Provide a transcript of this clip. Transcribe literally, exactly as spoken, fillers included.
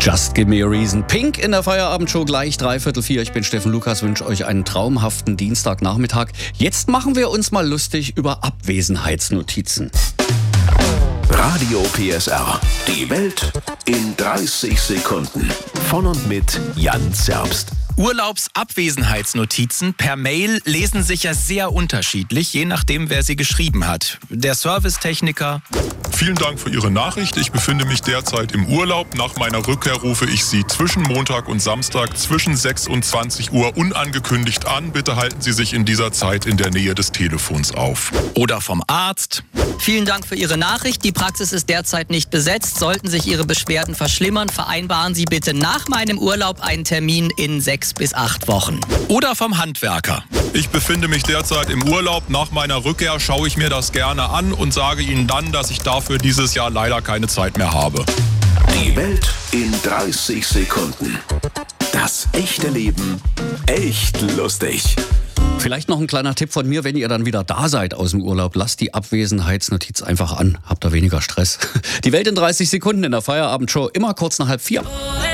Just give me a reason. Pink in der Feierabendshow, gleich dreiviertel vier. Ich bin Steffen Lukas, wünsche euch einen traumhaften Dienstagnachmittag. Jetzt machen wir uns mal lustig über Abwesenheitsnotizen. Radio P S R. Die Welt in dreißig Sekunden. Von und mit Jan Zerbst. Urlaubsabwesenheitsnotizen per Mail lesen sich ja sehr unterschiedlich, je nachdem, wer sie geschrieben hat. Der Servicetechniker. Vielen Dank für Ihre Nachricht. Ich befinde mich derzeit im Urlaub. Nach meiner Rückkehr rufe ich Sie zwischen Montag und Samstag zwischen sechs und zwanzig Uhr unangekündigt an. Bitte halten Sie sich in dieser Zeit in der Nähe des Telefons auf. Oder vom Arzt. Vielen Dank für Ihre Nachricht. Die Praxis ist derzeit nicht besetzt. Sollten sich Ihre Beschwerden verschlimmern, vereinbaren Sie bitte nach meinem Urlaub einen Termin in sechs bis acht Wochen. Oder vom Handwerker. Ich befinde mich derzeit im Urlaub. Nach meiner Rückkehr schaue ich mir das gerne an und sage Ihnen dann, dass ich dafür dieses Jahr leider keine Zeit mehr habe. Die Welt in dreißig Sekunden. Das echte Leben echt lustig. Vielleicht noch ein kleiner Tipp von mir, wenn ihr dann wieder da seid aus dem Urlaub, lasst die Abwesenheitsnotiz einfach an, habt da weniger Stress. Die Welt in dreißig Sekunden in der Feierabendshow, immer kurz nach halb vier.